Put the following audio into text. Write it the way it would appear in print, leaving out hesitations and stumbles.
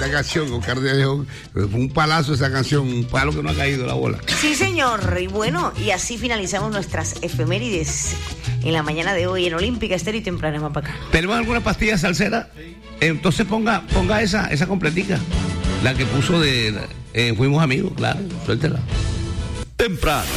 esa canción, Oscar de León, fue un palazo esa canción, un palo que no ha caído la bola. Sí, señor. Y bueno, y así finalizamos nuestras efemérides en la mañana de hoy en Olímpica Estéreo y Temprano más para acá. ¿Tenemos alguna pastilla salsera? Entonces ponga esa completica, la que puso de Fuimos Amigos, claro, suéltela. Temprano.